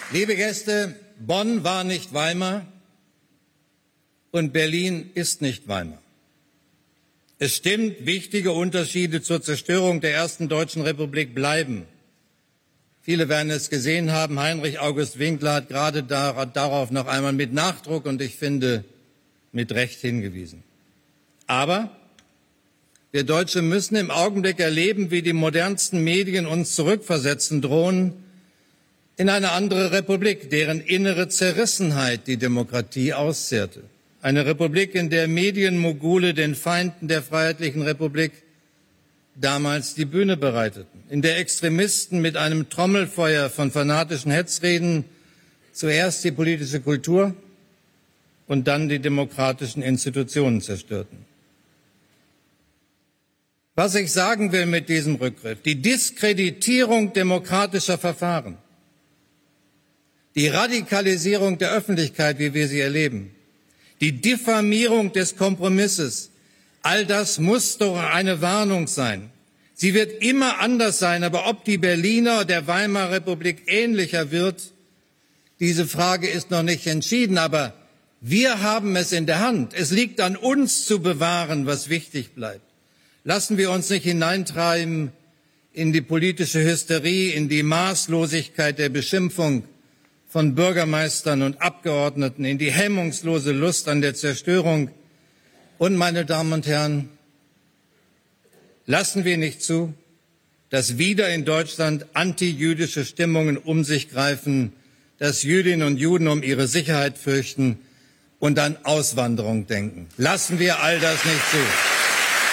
Liebe Gäste, Bonn war nicht Weimar und Berlin ist nicht Weimar. Es stimmt, wichtige Unterschiede zur Zerstörung der ersten Deutschen Republik bleiben. Viele werden es gesehen haben, Heinrich August Winkler hat gerade darauf noch einmal mit Nachdruck und ich finde mit Recht hingewiesen. Aber wir Deutsche müssen im Augenblick erleben, wie die modernsten Medien uns zurückversetzen drohen in eine andere Republik, deren innere Zerrissenheit die Demokratie auszehrte. Eine Republik, in der Medienmogule den Feinden der Freiheitlichen Republik damals die Bühne bereiteten, in der Extremisten mit einem Trommelfeuer von fanatischen Hetzreden zuerst die politische Kultur und dann die demokratischen Institutionen zerstörten. Was ich sagen will mit diesem Rückgriff: Die Diskreditierung demokratischer Verfahren, die Radikalisierung der Öffentlichkeit, wie wir sie erleben, die Diffamierung des Kompromisses, all das muss doch eine Warnung sein. Sie wird immer anders sein, aber ob die Berliner der Weimarer Republik ähnlicher wird, diese Frage ist noch nicht entschieden. Aber wir haben es in der Hand. Es liegt an uns zu bewahren, was wichtig bleibt. Lassen wir uns nicht hineintreiben in die politische Hysterie, in die Maßlosigkeit der Beschimpfung von Bürgermeistern und Abgeordneten, in die hemmungslose Lust an der Zerstörung. Und, meine Damen und Herren, lassen wir nicht zu, dass wieder in Deutschland antijüdische Stimmungen um sich greifen, dass Jüdinnen und Juden um ihre Sicherheit fürchten und an Auswanderung denken. Lassen wir all das nicht zu.